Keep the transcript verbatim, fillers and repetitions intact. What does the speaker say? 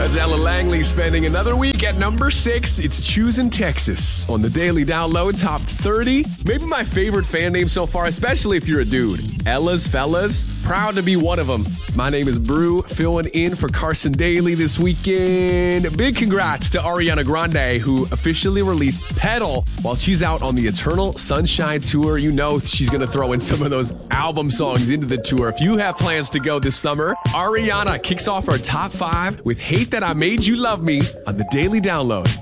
That's Ella Langley spending another week at number six. It's Choosing Texas on the Daily Download Top thirty. Maybe my favorite fan name so far, especially if you're a dude. Ella's Fellas. Proud to be one of them. My name is Brew, filling in for Carson Daly this weekend. Big congrats to Ariana Grande, who officially released Pedal while she's out on the Eternal Sunshine Tour. You know she's going to throw in some of those album songs into the tour. If you have plans to go this summer, Ariana kicks off our top five with Hate That I Made You Love Me on the Daily Download.